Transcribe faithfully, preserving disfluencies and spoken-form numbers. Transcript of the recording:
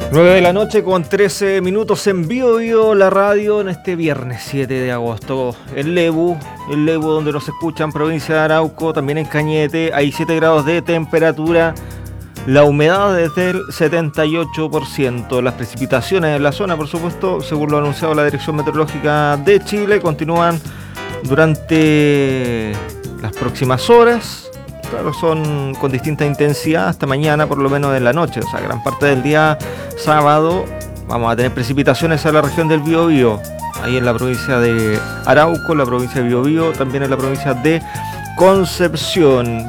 nueve de la noche con trece minutos en Bio Bio, la radio, en este viernes siete de agosto. El Lebu, el Lebu donde nos escuchan, provincia de Arauco, también en Cañete, hay siete grados de temperatura. La humedad es del setenta y ocho por ciento. Las precipitaciones en la zona, por supuesto, según lo anunciado la Dirección Meteorológica de Chile, continúan durante las próximas horas. Claro, son con distinta intensidad hasta mañana, por lo menos en la noche. O sea, gran parte del día sábado vamos a tener precipitaciones en la región del Biobío, ahí en la provincia de Arauco, la provincia de Biobío, también en la provincia de Concepción.